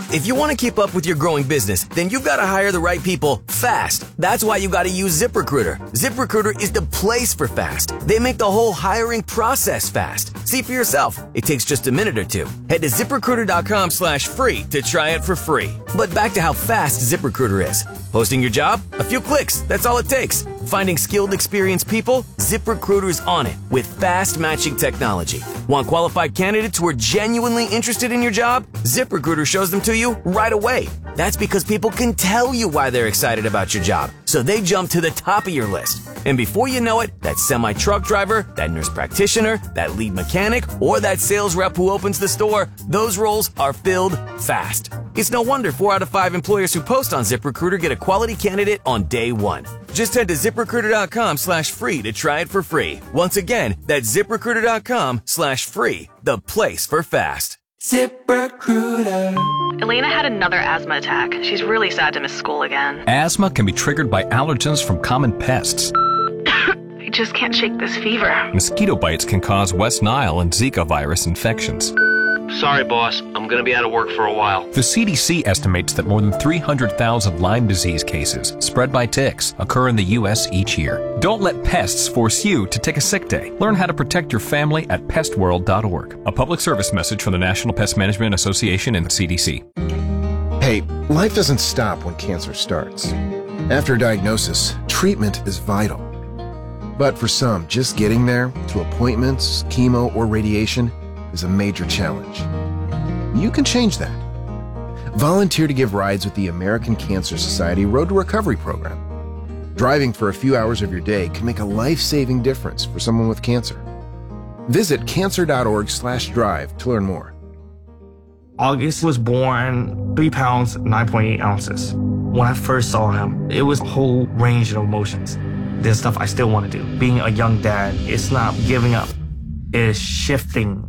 If you want to keep up with your growing business, then you've got to hire the right people fast. That's why you got to use ZipRecruiter. ZipRecruiter is the place for fast. They make the whole hiring process fast. See for yourself. It takes just a minute or two. Head to ZipRecruiter.com/free to try it for free. But back to how fast ZipRecruiter is. Posting your job? A few clicks. That's all it takes. Finding skilled, experienced people? ZipRecruiter's on it with fast matching technology. Want qualified candidates who are genuinely interested in your job? ZipRecruiter shows them to you right away. That's because people can tell you why they're excited about your job, so they jump to the top of your list. And before you know it, that semi-truck driver, that nurse practitioner, that lead mechanic, or that sales rep who opens the store, those roles are filled fast. It's no wonder 4 out of 5 employers who post on ZipRecruiter get a quality candidate on day one. Just head to ZipRecruiter.com/free to try it for free. Once again, that's ZipRecruiter.com/free, the place for fast. ZipRecruiter. Elena had another asthma attack. She's really sad to miss school again. Asthma can be triggered by allergens from common pests. I just can't shake this fever. Mosquito bites can cause West Nile and Zika virus infections. Sorry, boss. I'm going to be out of work for a while. The CDC estimates that more than 300,000 Lyme disease cases spread by ticks occur in the U.S. each year. Don't let pests force you to take a sick day. Learn how to protect your family at pestworld.org. A public service message from the National Pest Management Association and the CDC. Hey, life doesn't stop when cancer starts. After diagnosis, treatment is vital. But for some, just getting there, to appointments, chemo, or radiation, is a major challenge. You can change that. Volunteer to give rides with the American Cancer Society Road to Recovery program. Driving for a few hours of your day can make a life-saving difference for someone with cancer. Visit cancer.org/drive to learn more. August was born 3 pounds, 9.8 ounces. When I first saw him, it was a whole range of emotions. There's stuff I still want to do. Being a young dad, it's not giving up. It's shifting.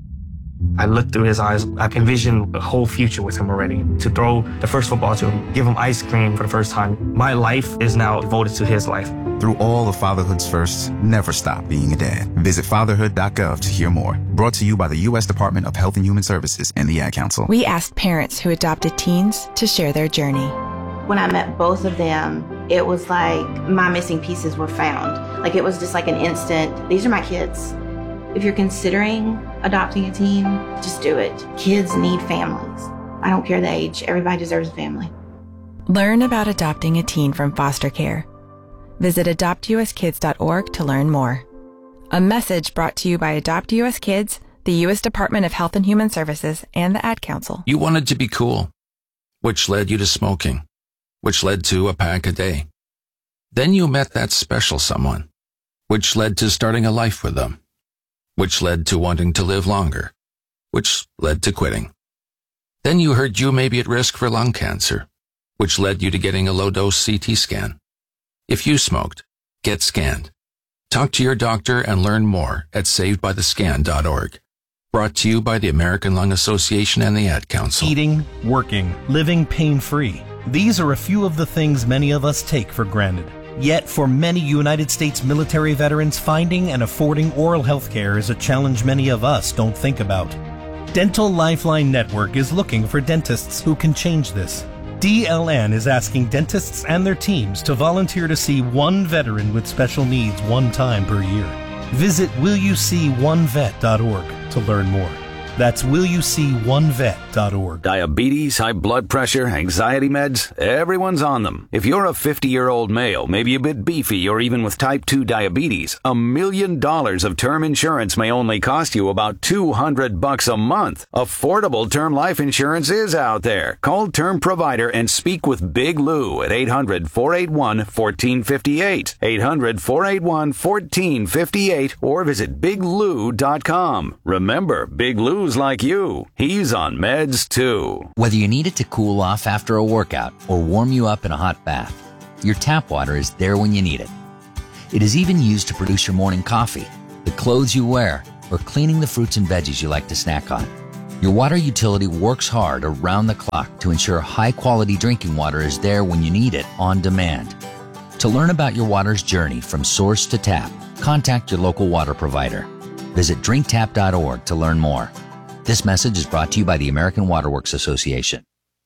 I looked through his eyes. I envisioned a whole future with him already. To throw the first football to him, give him ice cream for the first time. My life is now devoted to his life. Through all of fatherhood's firsts, never stop being a dad. Visit fatherhood.gov to hear more. Brought to you by the U.S. Department of Health and Human Services and the Ad Council. We asked parents who adopted teens to share their journey. When I met both of them, it was like my missing pieces were found. Like it was just like an instant, these are my kids. If you're considering adopting a teen, just do it. Kids need families. I don't care the age. Everybody deserves a family. Learn about adopting a teen from foster care. Visit adoptuskids.org to learn more. A message brought to you by Adopt U.S. Kids, the U.S. Department of Health and Human Services, and the Ad Council. You wanted to be cool, which led you to smoking, which led to a pack a day. Then you met that special someone, which led to starting a life with them, which led to wanting to live longer, which led to quitting. Then you heard you may be at risk for lung cancer, which led you to getting a low-dose CT scan. If you smoked, get scanned. Talk to your doctor and learn more at savedbythescan.org. Brought to you by the American Lung Association and the Ad Council. Eating, working, living pain-free. These are a few of the things many of us take for granted. Yet, for many United States military veterans, finding and affording oral health care is a challenge many of us don't think about. Dental Lifeline Network is looking for dentists who can change this. DLN is asking dentists and their teams to volunteer to see one veteran with special needs one time per year. Visit willyouseeonevet.org to learn more. That's willyouseeonevet.org. Diabetes, high blood pressure, anxiety meds, everyone's on them. If you're a 50-year-old male, maybe a bit beefy, or even with type 2 diabetes, $1 million of term insurance may only cost you about $200 a month. Affordable term life insurance is out there. Call Term Provider and speak with Big Lou at 800-481-1458. 800-481-1458 or visit biglou.com. Remember, Big Lou's like you. He's on meds too. Whether you need it to cool off after a workout or warm you up in a hot bath, your tap water is there when you need it. It is even used to produce your morning coffee, the clothes you wear, or cleaning the fruits and veggies you like to snack on. Your water utility works hard around the clock to ensure high-quality drinking water is there when you need it on demand. To learn about your water's journey from source to tap, contact your local water provider. Visit drinktap.org to learn more. This message is brought to you by the American Water Works Association.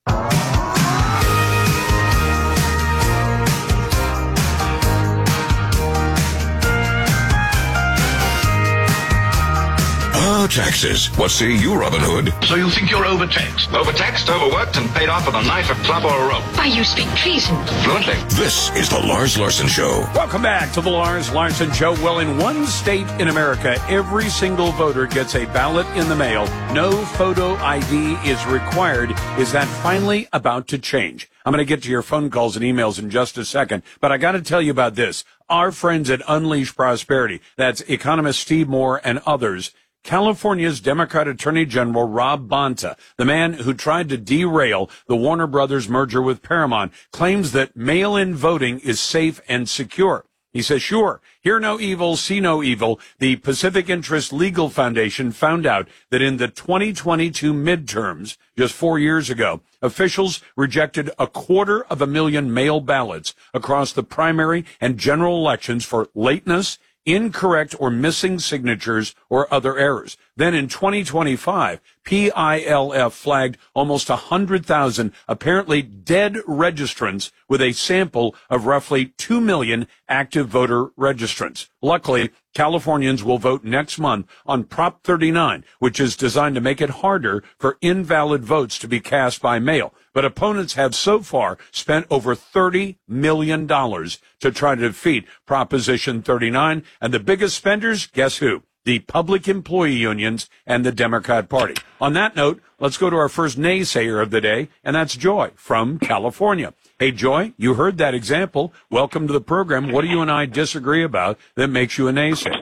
taxes. What say you, Robin Hood? So you think you're overtaxed? Overtaxed, overworked, and paid off with a knife, a club, or a rope. Why, you speak treason. Fluently. This is the Lars Larson Show. Welcome back to the Lars Larson Show. Well, in one state in America, every single voter gets a ballot in the mail. No photo ID is required. Is that finally about to change? I'm going to get to your phone calls and emails in just a second, but I got to tell you about this. Our friends at Unleash Prosperity, that's economist Steve Moore and others, California's Democrat Attorney General Rob Bonta, the man who tried to derail the Warner Brothers merger with Paramount, claims that mail-in voting is safe and secure. He says, sure, hear no evil, see no evil. The Pacific Interest Legal Foundation found out that in the 2022 midterms, just 4 years ago, officials rejected 250,000 mail ballots across the primary and general elections for lateness, incorrect or missing signatures, or other errors. Then in 2025, PILF flagged almost 100,000 apparently dead registrants with a sample of roughly 2 million active voter registrants. Luckily, Californians will vote next month on Prop 39, which is designed to make it harder for invalid votes to be cast by mail. But opponents have so far spent over $30 million to try to defeat Proposition 39. And the biggest spenders, guess who? The public employee unions and the Democrat Party. On that note, let's go to our first naysayer of the day, and that's Joy from California. Hey, Joy, you heard that example. Welcome to the program. What do you and I disagree about that makes you a naysayer?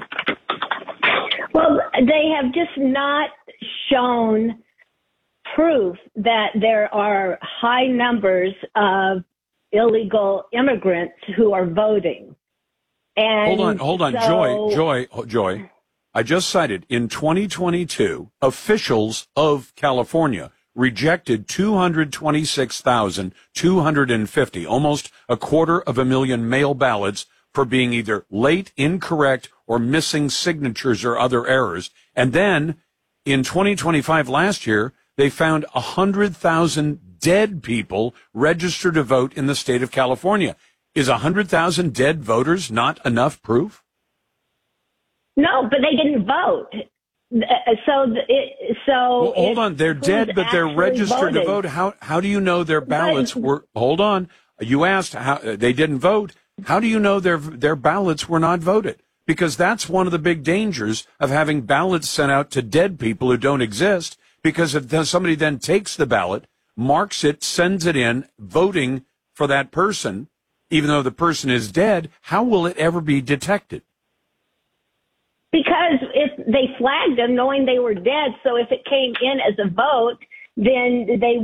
Well, they have just not shown proof that there are high numbers of illegal immigrants who are voting. And hold on, Joy. I just cited in 2022, officials of California rejected 226,250, almost 250,000 mail ballots for being either late, incorrect, or missing signatures or other errors. And then in 2025 last year, they found 100,000 dead people registered to vote in the state of California. Is 100,000 dead voters not enough proof? No, but they didn't vote. Well, hold on. They're dead, but they're registered to vote. How do you know their ballots were? Hold on. You asked how they didn't vote. How do you know their ballots were not voted? Because that's one of the big dangers of having ballots sent out to dead people who don't exist. Because if somebody then takes the ballot, marks it, sends it in, voting for that person, even though the person is dead, how will it ever be detected? Because if they flagged them knowing they were dead, so if it came in as a vote, then they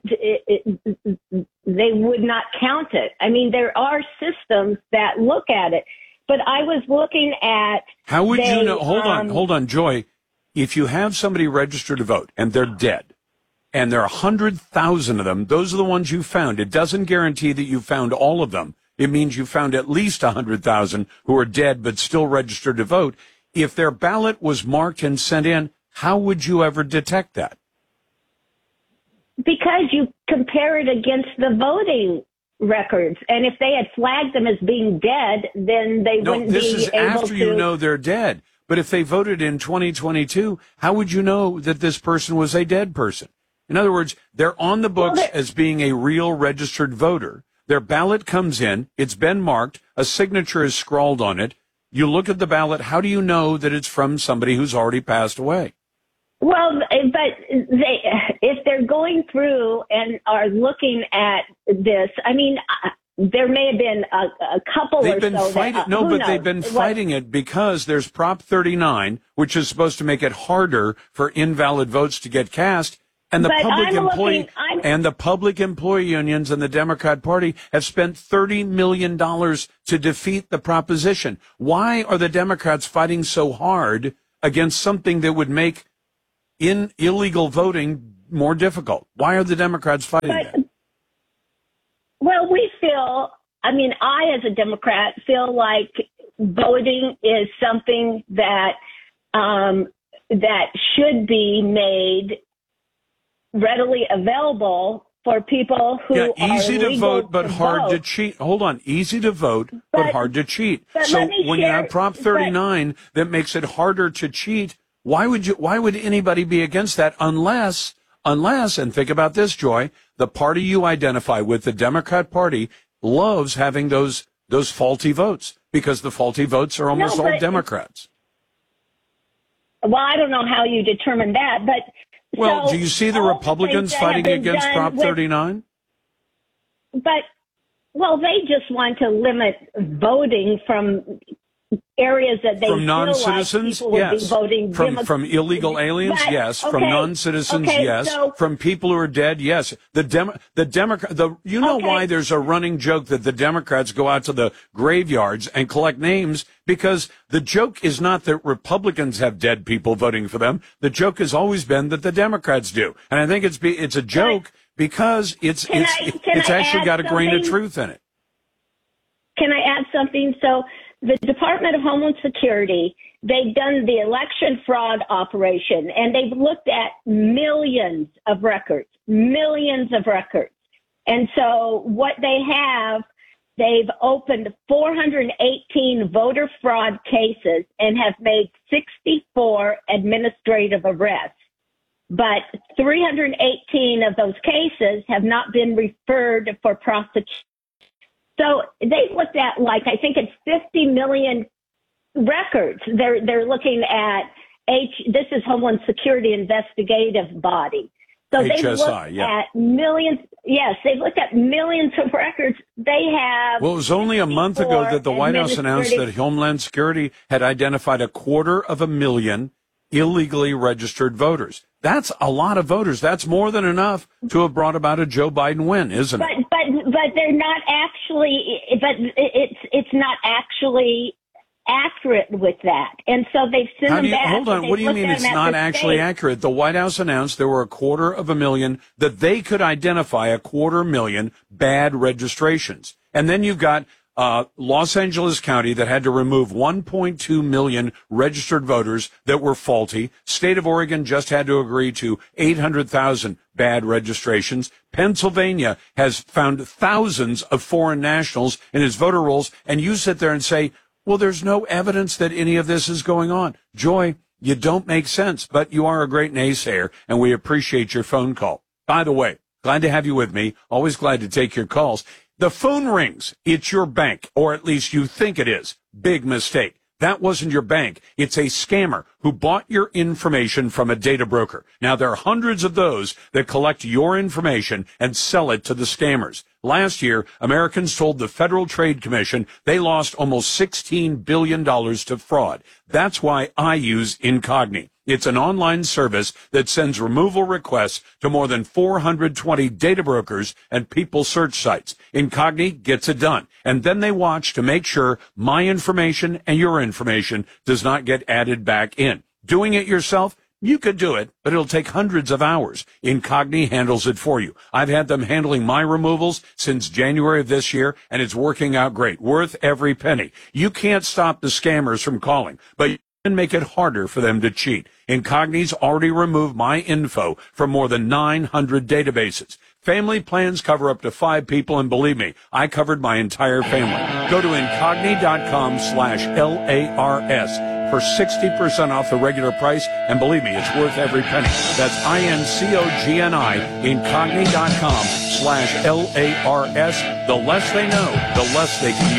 would not count it. I mean, there are systems that look at it. But I was looking at... How would you know? Hold on, Joy. If you have somebody registered to vote and they're dead, and there are 100,000 of them, those are the ones you found. It doesn't guarantee that you found all of them. It means you found at least 100,000 who are dead but still registered to vote. If their ballot was marked and sent in, how would you ever detect that? Because you compare it against the voting records. And if they had flagged them as being dead, then they wouldn't be able to... No, this is after you know they're dead. But if they voted in 2022, how would you know that this person was a dead person? In other words, they're on the books as being a real registered voter. Their ballot comes in, it's been marked, a signature is scrawled on it. You look at the ballot, how do you know that it's from somebody who's already passed away? Well, but if they're going through and are looking at this, I mean, there may have been a couple they've or been so. Fighting, but they've been fighting it because there's Prop 39, which is supposed to make it harder for invalid votes to get cast. And the public employee unions and the Democrat Party have spent $30 million to defeat the proposition. Why are the Democrats fighting so hard against something that would make illegal voting more difficult? Why are the Democrats fighting that? Well, we feel, I mean, I as a Democrat feel like voting is something that that should be made readily available for people who are easy to vote but hard to cheat. Hold on, easy to vote but hard to cheat. So when you have Prop 39 that makes it harder to cheat, Why would anybody be against that unless, and think about this, Joy, the party you identify with, the Democrat Party, loves having those faulty votes because the faulty votes are almost all Democrats. Well, I don't know how you determine that, but well, do you see the Republicans fighting against Prop 39? But, well, they just want to limit voting from areas that they from non-citizens, feel like yes. Would be voting from illegal aliens, but, yes. Okay, from non-citizens, okay, yes. So, from people who are dead, yes. You know why there's a running joke that the Democrats go out to the graveyards and collect names? Because the joke is not that Republicans have dead people voting for them. The joke has always been that the Democrats do, and I think it's a joke because it's actually got a grain of truth in it. Can I add something? So the Department of Homeland Security, they've done the election fraud operation, and they've looked at millions of records. And so what they've opened 418 voter fraud cases and have made 64 administrative arrests. But 318 of those cases have not been referred for prosecution. So they looked at, like, I think it's 50 million records. They're looking at this is Homeland Security investigative body. So they've looked at millions. Yes, they've looked at millions of records. They have. Well, it was only a month ago that the White House announced that Homeland Security had identified 250,000 illegally registered voters. That's a lot of voters. That's more than enough to have brought about a Joe Biden win, isn't it? But they're not actually. But it's not actually accurate with that, and so they've sent them back. Hold on. What do you mean it's not actually accurate? The White House announced there were 250,000 that they could identify 250,000 bad registrations, and then you've got Los Angeles County that had to remove 1.2 million registered voters that were faulty. State of Oregon just had to agree to 800,000 bad registrations. Pennsylvania has found thousands of foreign nationals in its voter rolls, and you sit there and say, well, there's no evidence that any of this is going on. Joy, you don't make sense, but you are a great naysayer, and we appreciate your phone call. By the way, glad to have you with me. Always glad to take your calls. The phone rings. It's your bank, or at least you think it is. Big mistake. That wasn't your bank. It's a scammer who bought your information from a data broker. Now, there are hundreds of those that collect your information and sell it to the scammers. Last year, Americans told the Federal Trade Commission they lost almost $16 billion to fraud. That's why I use Incogni. It's an online service that sends removal requests to more than 420 data brokers and people search sites. Incogni gets it done, and then they watch to make sure my information and your information does not get added back in. Doing it yourself? You could do it, but it'll take hundreds of hours. Incogni handles it for you. I've had them handling my removals since January of this year, and it's working out great. Worth every penny. You can't stop the scammers from calling, but you can make it harder for them to cheat. Incogni's already removed my info from more than 900 databases. Family plans cover up to 5 people, and believe me, I covered my entire family. Go to Incogni.com/LARS for 60% off the regular price, and believe me, it's worth every penny. That's INCOGNI, Incogni.com/LARS. The less they know, the less they can use.